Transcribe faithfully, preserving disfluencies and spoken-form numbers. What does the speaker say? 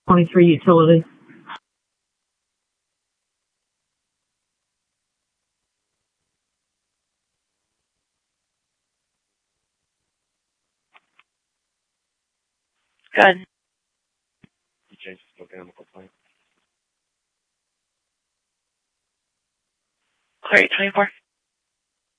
twenty-three utility. Good. You changed the chemical plant. Clary, twenty-four.